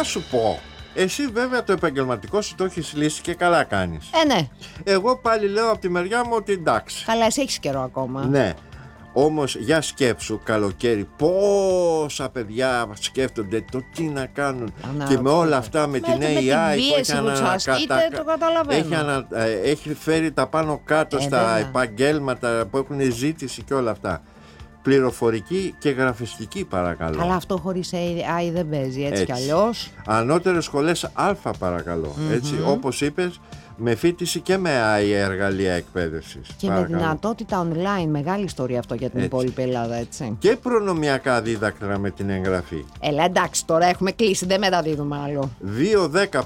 να σου πω. Εσύ βέβαια το επαγγελματικό σου το έχεις λύσει και καλά κάνεις. Ναι. Εγώ πάλι λέω από τη μεριά μου ότι εντάξει. Καλά, εσύ έχεις καιρό ακόμα. Ναι. Όμως για σκέψου καλοκαίρι πόσα παιδιά σκέφτονται το τι να κάνουν. Και με όλα αυτά με την AI που έχει φέρει τα πάνω κάτω στα επαγγέλματα που έχουν ζήτηση και όλα αυτά. Πληροφορική και γραφιστική παρακαλώ. Αλλά αυτό χωρίς AI δεν παίζει, έτσι κι αλλιώς. Ανώτερες σχολές Α παρακαλώ. Έτσι, όπως είπες, με φοιτηση και με AI εργαλεία εκπαίδευσης. Και παρακαλώ. με δυνατότητα online, μεγάλη ιστορία αυτό για την υπόλοιπη Ελλάδα, έτσι. Και προνομιακά δίδακτρα με την εγγραφή. Έλα, εντάξει, τώρα έχουμε κλείσει, δεν μεταδίδουμε άλλο. 2-10-52-79-500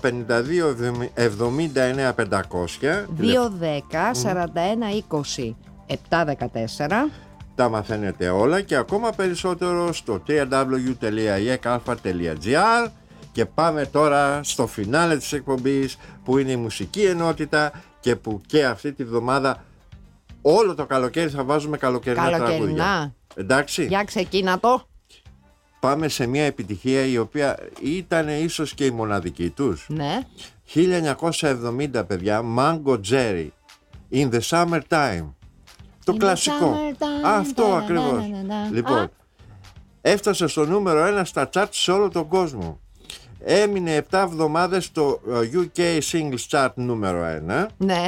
2-10-41-20-714. Τα μαθαίνετε όλα και ακόμα περισσότερο στο www.ekalfa.gr. Και πάμε τώρα στο φινάλε της εκπομπής, που είναι η μουσική ενότητα και που και αυτή τη βδομάδα όλο το καλοκαίρι θα βάζουμε καλοκαιρινά τραγούδια. Εντάξει. Για ξεκίνα το. Πάμε σε μια επιτυχία η οποία ήταν ίσως και η μοναδική τους. Ναι. 1970 παιδιά, Mango Jerry, In the Summertime. Το κλασικό. Αυτό ακριβώς. Λοιπόν, έφτασε στο νούμερο 1 στα charts σε όλο τον κόσμο. Έμεινε 7 εβδομάδες στο UK Singles Chart νούμερο 1. Ναι.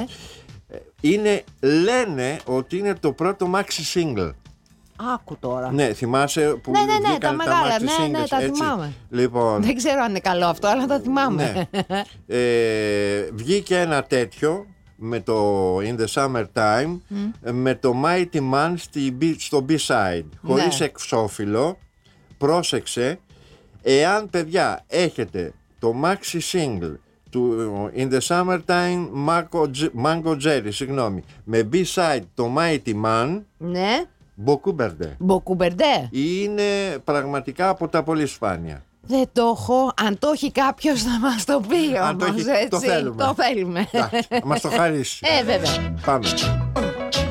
Λένε ότι είναι το πρώτο maxi single. Άκου τώρα. Ναι, θυμάσαι που ναι, βγήκαν τα μεγάλα, maxi singles, ναι, τα έτσι. θυμάμαι. Λοιπόν, δεν ξέρω αν είναι καλό αυτό, αλλά τα θυμάμαι. Ναι. Βγήκε ένα τέτοιο με το In the Summertime, με το Mighty Man στο B-side, χωρίς εξώφυλλο. Πρόσεξε, εάν παιδιά έχετε το maxi single του In the Summertime Mango Jerry, συγγνώμη, με B-side το Mighty Man, ναι, Μποκουμπερντέ, είναι πραγματικά από τα πολύ σπάνια. Δεν το έχω. Αν το έχει κάποιος να μας το πει όμως, έτσι. Το θέλουμε. Το θέλουμε. Μας το χαρίσει. Βέβαια. Πάμε.